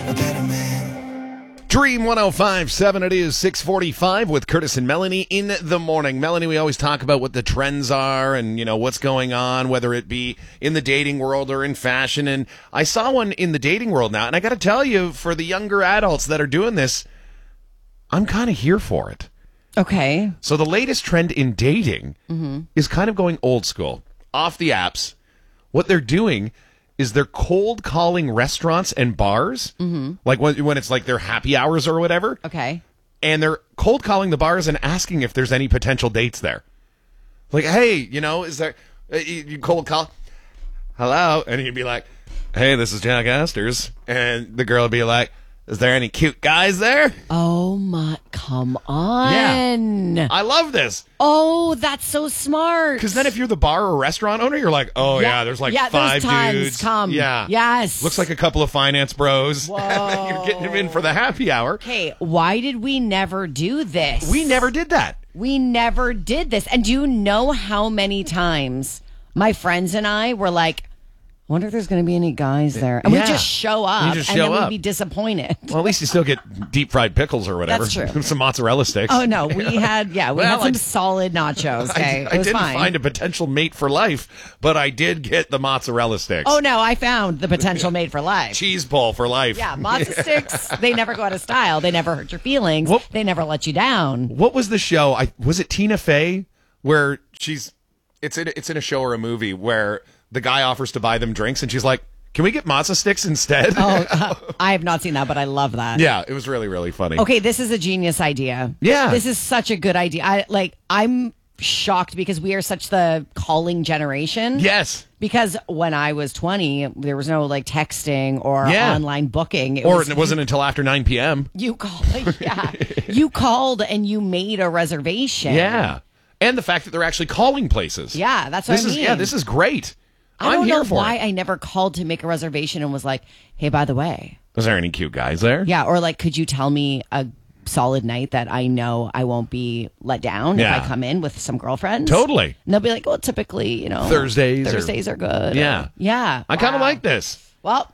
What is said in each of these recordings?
a better man. Dream 105.7, it is 6:45 with Curtis and Melanie in the morning. Melanie, we always talk about what the trends are and, what's going on, whether it be in the dating world or in fashion. And I saw one in the dating world now, and I got to tell you, for the younger adults that are doing this, I'm kind of here for it. Okay. So the latest trend in dating is kind of going old school, off the apps. What they're doing is they're cold calling restaurants and bars, like when it's like their happy hours or whatever. Okay. And they're cold calling the bars and asking if there's any potential dates there. Like, hey, is there, you cold call, hello, and you'd be like, hey, this is Jack Astor's. And the girl would be like, is there any cute guys there? Oh my, come on. Yeah. I love this. Oh, that's so smart. Because then if you're the bar or restaurant owner, you're like, oh yeah, there's like five there's tons. dudes. Come. Yeah. Yes. Looks like a couple of finance bros. Whoa. You're getting them in for the happy hour. Okay, why did we never do this? We never did that. We never did this. And do you know how many times my friends and I were like, I wonder if there's going to be any guys there. And we just show up, then we'd be disappointed. Well, at least you still get deep fried pickles or whatever. That's true. Some mozzarella sticks. Oh, no. We had some solid nachos. Okay. I didn't find a potential mate for life, but I did get the mozzarella sticks. Oh, no. I found the potential mate for life. Cheese ball for life. Yeah. Mozza sticks, they never go out of style. They never hurt your feelings. They never let you down. What was the show? Was it Tina Fey? Where it's in a show or a movie where the guy offers to buy them drinks, and she's like, can we get mozza sticks instead? I have not seen that, but I love that. Yeah, it was really, really funny. Okay, this is a genius idea. Yeah. This is such a good idea. I'm shocked because we are such the calling generation. Yes. Because when I was 20, there was no texting or online booking. It wasn't until after 9 p.m. You called and you made a reservation. Yeah. And the fact that they're actually calling places. Yeah, that's what I mean. This is great. I don't know why it. I never called to make a reservation and was like, hey, by the way. Was there any cute guys there? Yeah, or could you tell me a solid night that I know I won't be let down if I come in with some girlfriends? Totally. And they'll be like, well, typically, Thursdays are good. Yeah. Yeah. I kind of like this. Well.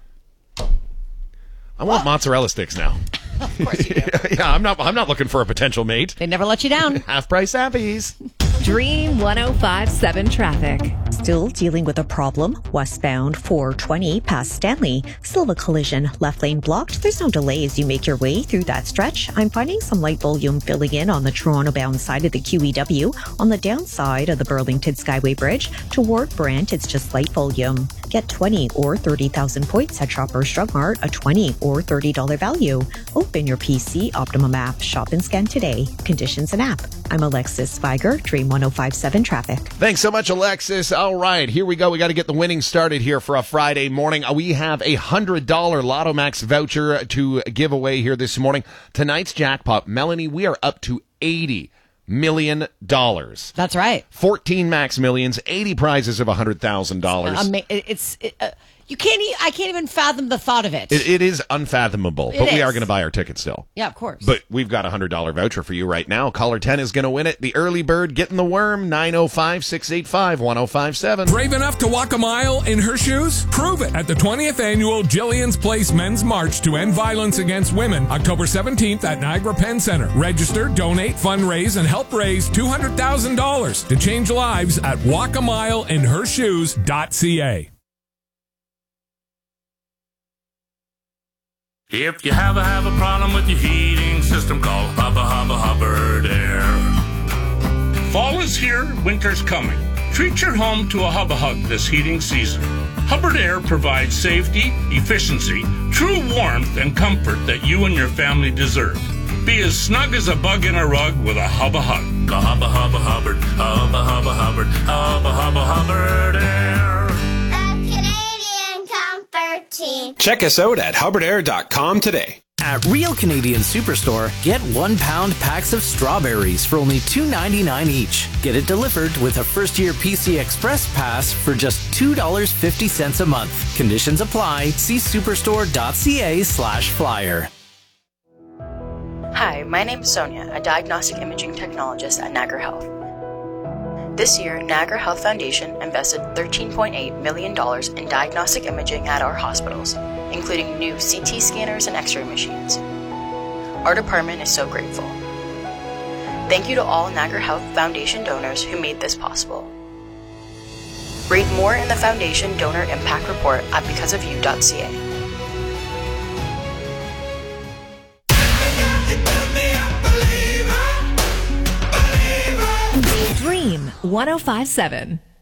I want mozzarella sticks now. Of course you do. Yeah, I'm not looking for a potential mate. They never let you down. Half price Applebee's. Dream 105.7 traffic. Still dealing with a problem. Westbound 420 past Stanley. Still a collision. Left lane blocked. There's no delay as you make your way through that stretch. I'm finding some light volume filling in on the Toronto-bound side of the QEW. On the downside of the Burlington Skyway Bridge toward Brant, it's just light volume. Get 20 or 30,000 points at Shoppers Drug Mart, a $20 or $30 value. Open your PC Optimum app. Shop and scan today. Conditions and app. I'm Alexis Spiger, Dream 105.7 Traffic. Thanks so much, Alexis. All right, here we go. We got to get the winning started here for a Friday morning. We have a $100 Lotto Max voucher to give away here this morning. Tonight's jackpot, Melanie, we are up to $80 million. That's right. 14 Max Millions, 80 prizes of $100,000. I can't even fathom the thought of it. It is unfathomable, but we are going to buy our ticket still. Yeah, of course. But we've got a $100 voucher for you right now. Caller 10 is going to win it. The early bird getting the worm, 905-685-1057. Brave enough to walk a mile in her shoes? Prove it at the 20th annual Jillian's Place Men's March to End Violence Against Women, October 17th at Niagara Penn Center. Register, donate, fundraise, and help raise $200,000 to change lives at walkamileinhershoes.ca. If you have a problem with your heating system, call Hubbard Air. Fall is here, winter's coming. Treat your home to a Hug this heating season. Hubbard Air provides safety, efficiency, true warmth, and comfort that you and your family deserve. Be as snug as a bug in a rug with a Hub. Call Hubbard, Hubbard Air. Check us out at hubbardair.com today. At Real Canadian Superstore, get 1 pound packs of strawberries for only $2.99 each. Get it delivered with a first-year PC Express pass for just $2.50 a month. Conditions apply. See superstore.ca/flyer. Hi, my name is Sonia, a diagnostic imaging technologist at Niagara Health. This year, Niagara Health Foundation invested $13.8 million in diagnostic imaging at our hospitals, including new CT scanners and X-ray machines. Our department is so grateful. Thank you to all Niagara Health Foundation donors who made this possible. Read more in the Foundation Donor Impact Report at becauseofyou.ca. Dream 105.7.